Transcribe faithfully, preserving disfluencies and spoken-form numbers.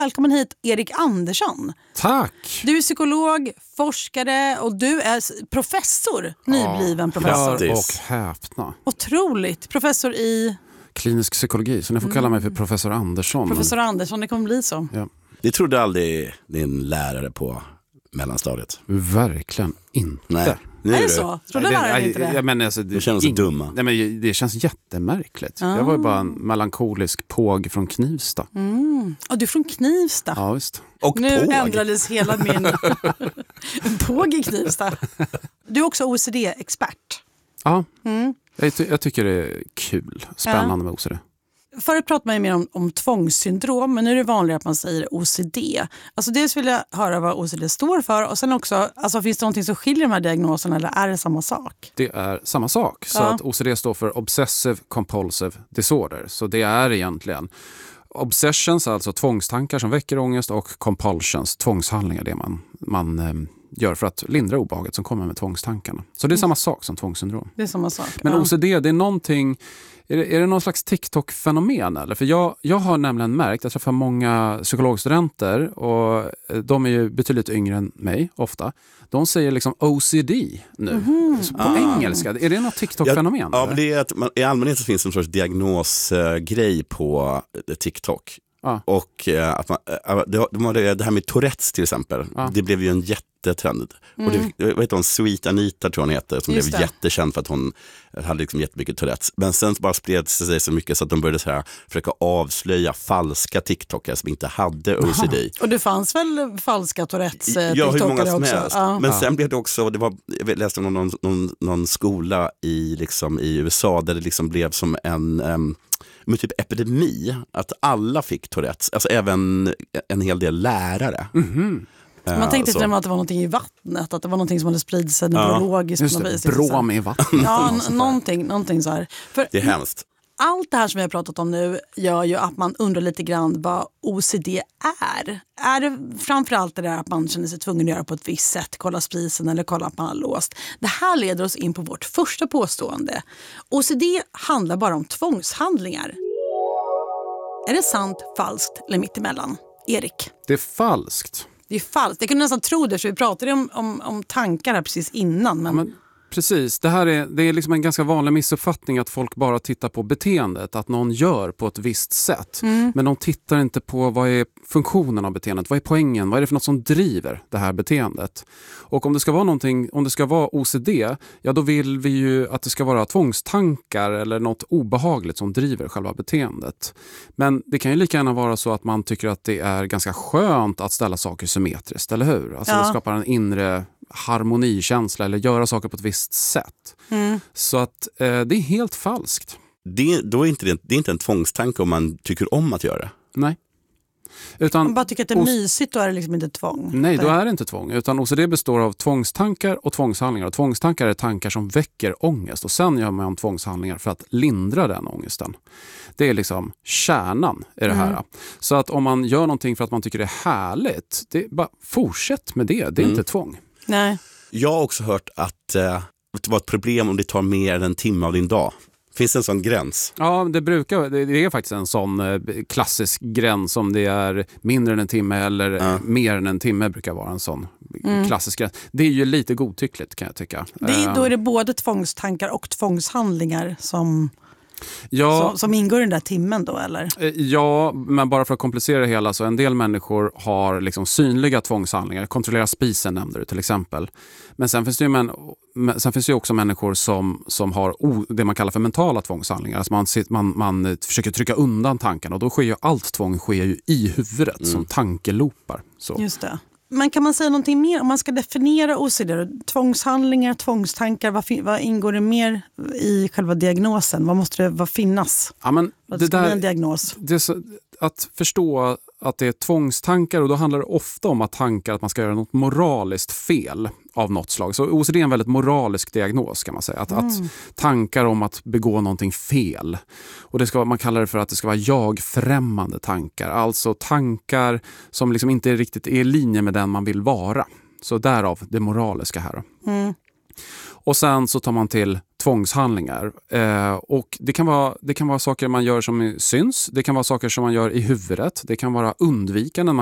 Välkommen hit, Erik Andersson. Tack! Du är psykolog, forskare och du är professor, nybliven ja, professor. Och häpna. Otroligt. Professor i... klinisk psykologi, så ni får mm. kalla mig för professor Andersson. Professor Andersson, det kommer bli så. Ja. Det trodde aldrig din lärare på mellanstadiet. Verkligen inte. Nej. Nu är det, det så? Trodde det, läraren inte det? Jag menar, alltså, det du känner sig dumma. Nej, men det känns jättemärkligt. Ah. Jag var ju bara en melankolisk påg från Knivsta. Mm. Och du är från Knivsta? Ja, visst. Och nu påg. ändrades hela min påg i Knivsta. Du är också O C D-expert. Ja, mm. jag, ty- jag tycker det är kul. Spännande ja. med O C D. Förut pratade man ju mer om, om tvångssyndrom, men nu är det vanligare att man säger O C D. Alltså dels vill jag höra vad O C D står för och sen också, alltså finns det någonting som skiljer de här diagnoserna eller är det samma sak? Det är samma sak. Så ja. att O C D står för Obsessive Compulsive Disorder. Så det är egentligen obsessions, alltså tvångstankar som väcker ångest, och compulsions, tvångshandlingar, det man, man eh, gör för att lindra obehaget som kommer med tvångstankarna. Så det är samma sak som tvångssyndrom. Det är samma sak. Men ja. O C D, det är någonting... Är det, är det någon slags TikTok-fenomen? Eller? För jag, jag har nämligen märkt, jag träffar många psykologstudenter och de är ju betydligt yngre än mig ofta. De säger liksom O C D nu, mm. på ah. engelska. Är det något TikTok-fenomen? Ja, ja, men det är att man, i allmänhet så finns det en sorts diagnosgrej uh, på uh, TikTok. Ah. Och uh, att man, uh, det, det, det här med Tourettes till exempel, ah. det blev ju en jättetrend. Mm. Och det, jag vet hon, Sweet Anita tror hon heter, som Just blev det. jättekänd för att hon hade liksom jättemycket Tourettes. Men sen bara spred sig så mycket så att de började så här, försöka avslöja falska TikTokare som inte hade O C D. Aha. Och det fanns väl falska Tourettes eh, ja, TikTokare hur många som också? helst. Ja. Men ja. sen blev det också, det var, jag läste om någon, någon, någon skola i, liksom, i U S A där det liksom blev som en... Um, med typ epidemi, att alla fick Tourettes, alltså även en hel del lärare. Mm-hmm. Man tänkte till att det var någonting i vattnet, att det var någonting som hade spridit sig neurologiskt. Just det, brom i vattnet. Ja, n- någonting, någonting så här. För det är hemskt. Allt det här som vi har pratat om nu gör ju att man undrar lite grann vad O C D är. Är det framförallt det där att man känner sig tvungen att göra på ett visst sätt, kolla spisen eller kolla att man har låst. Det här leder oss in på vårt första påstående. O C D handlar bara om tvångshandlingar. Är det sant, falskt eller mittemellan? Erik? Det är falskt. Det är falskt. Jag kunde nästan tro det, så vi pratade om, om, om tankar här precis innan. Men... Ja, men precis, det här är, det är liksom en ganska vanlig missuppfattning att folk bara tittar på beteendet, att någon gör på ett visst sätt. Mm. Men de tittar inte på vad är funktionen av beteendet, vad är poängen, vad är det för något som driver det här beteendet. Och om det ska vara någonting, om det ska vara O C D, ja då vill vi ju att det ska vara tvångstankar eller något obehagligt som driver själva beteendet. Men det kan ju lika gärna vara så att man tycker att det är ganska skönt att ställa saker symmetriskt, eller hur? Alltså ja. det skapar en inre harmonikänsla eller göra saker på ett visst sätt. Mm. Så att eh, det är helt falskt. Det, då är inte det, det är inte en tvångstanke om man tycker om att göra det. Nej. Utan man bara tycker att det är mysigt, då är det liksom inte tvång. Nej, då är det inte tvång. Utan O C D består av tvångstankar och tvångshandlingar. Och tvångstankar är tankar som väcker ångest. Och sen gör man tvångshandlingar för att lindra den ångesten. Det är liksom kärnan i det här. Mm. Så att om man gör någonting för att man tycker det är härligt, det är bara fortsätt med det. Det är mm. inte tvång. Nej. Jag har också hört att eh, det var ett problem om det tar mer än en timme av din dag. Finns det en sån gräns? Ja, det brukar det är faktiskt en sån eh, klassisk gräns, om det är mindre än en timme eller ja. mer än en timme brukar vara en sån mm. klassisk gräns. Det är ju lite godtyckligt, kan jag tycka. Det är, då är det både tvångstankar och tvångshandlingar som... Ja, som, som ingår i den där timmen då, eller? Ja, men bara för att komplicera det hela, så en del människor har liksom synliga tvångshandlingar. Kontrollera spisen nämnde du till exempel. Men sen finns det ju, män, sen finns det ju också människor som, som har o, det man kallar för mentala tvångshandlingar. Alltså man, man, man försöker trycka undan tankarna, och då sker ju allt tvång sker ju i huvudet mm. som tankelopar. Så. Just det. Men kan man säga någonting mer om man ska definiera O C D? Tvångshandlingar, tvångstankar, vad, vad ingår det mer i själva diagnosen? Vad måste det vad finnas? Ja, men vad det ska där, bli en diagnos? Det är så, att förstå att det är tvångstankar, och då handlar det ofta om att tankar att man ska göra något moraliskt fel av något slag. Så O C D är en väldigt moralisk diagnos, kan man säga. Att, mm. att tankar om att begå någonting fel. Och det ska, man kallar det för att det ska vara jag-främmande tankar. Alltså tankar som liksom inte riktigt är i linje med den man vill vara. Så därav det moraliska här. Mm. Och sen så tar man till tvångshandlingar. Eh, och det kan vara, det kan vara saker man gör som syns. Det kan vara saker som man gör i huvudet. Det kan vara undvikande.